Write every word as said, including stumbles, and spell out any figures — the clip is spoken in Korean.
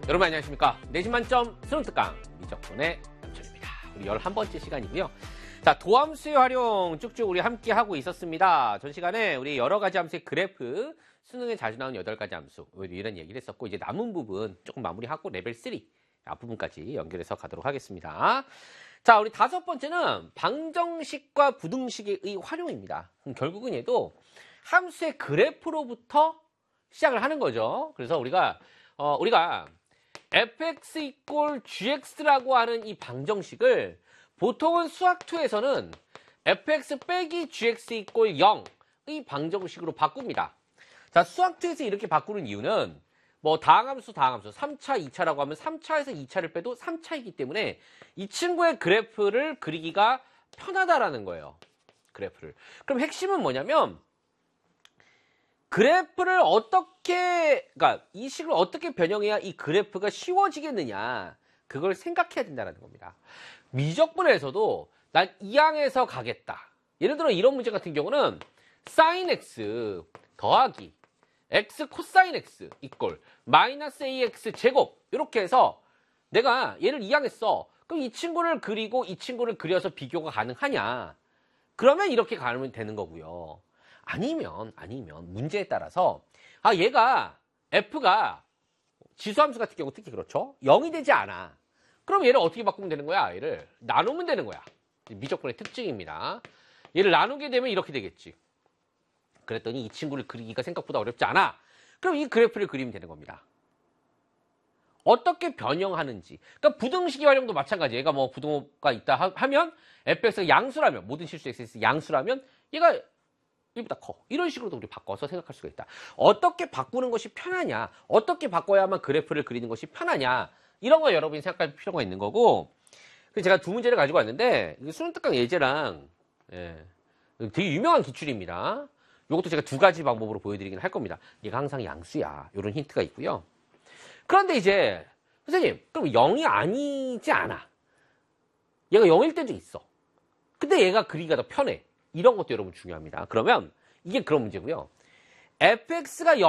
여러분 안녕하십니까. 내신 만점 수능 특강 미적분의 남철입니다. 우리 열한 번째 시간이고요. 자, 도함수의 활용 쭉쭉 우리 함께 하고 있었습니다. 전 시간에 우리 여러 가지 함수의 그래프, 수능에 자주 나오는 여덟 가지 함수 이런 얘기를 했었고, 이제 남은 부분 조금 마무리하고 레벨 삼 앞부분까지 연결해서 가도록 하겠습니다. 자, 우리 다섯 번째는 방정식과 부등식의 활용입니다. 그럼 결국은 얘도 함수의 그래프로부터 시작을 하는 거죠. 그래서 우리가 어, 우리가 fx 이꼴 gx라고 하는 이 방정식을 보통은 수학투에서는 fx 빼기 gx 이꼴 영의 방정식으로 바꿉니다. 자, 수학투에서 이렇게 바꾸는 이유는 뭐 다항함수 다항함수 삼 차, 이 차라고 하면 삼 차에서 이 차를 빼도 삼 차이기 때문에 이 친구의 그래프를 그리기가 편하다라는 거예요. 그래프를. 그럼 핵심은 뭐냐면 그래프를 어떻게, 그러니까 이 식을 어떻게 변형해야 이 그래프가 쉬워지겠느냐, 그걸 생각해야 된다는 겁니다. 미적분에서도 난 이 항에서 가겠다. 예를 들어 이런 문제 같은 경우는 sin x 더하기 x 코사인 x 이꼴 마이너스 ax 제곱, 이렇게 해서 내가 얘를 이 항에 써. 그럼 이 친구를 그리고 이 친구를 그려서 비교가 가능하냐? 그러면 이렇게 가면 되는 거고요. 아니면, 아니면, 문제에 따라서, 아, 얘가, f가, 지수함수 같은 경우 특히 그렇죠? 영이 되지 않아. 그럼 얘를 어떻게 바꾸면 되는 거야? 얘를 나누면 되는 거야. 미적분의 특징입니다. 얘를 나누게 되면 이렇게 되겠지. 그랬더니 이 친구를 그리기가 생각보다 어렵지 않아. 그럼 이 그래프를 그리면 되는 겁니다. 어떻게 변형하는지. 그러니까 부등식의 활용도 마찬가지. 얘가 뭐 부등호가 있다 하, 하면, fx가 양수라면, 모든 실수 xx 양수라면, 얘가 이보다 커. 이런 식으로도 우리 바꿔서 생각할 수가 있다. 어떻게 바꾸는 것이 편하냐, 어떻게 바꿔야만 그래프를 그리는 것이 편하냐, 이런 거 여러분이 생각할 필요가 있는 거고. 그래서 제가 두 문제를 가지고 왔는데, 수능 특강 예제랑, 예, 되게 유명한 기출입니다. 이것도 제가 두 가지 방법으로 보여드리긴 할 겁니다. 얘가 항상 양수야, 이런 힌트가 있고요. 그런데 이제 선생님, 그럼 영이 아니지 않아. 얘가 영일 때도 있어. 근데 얘가 그리기가 더 편해. 이런 것도 여러분 중요합니다. 그러면 이게 그런 문제고요. fx가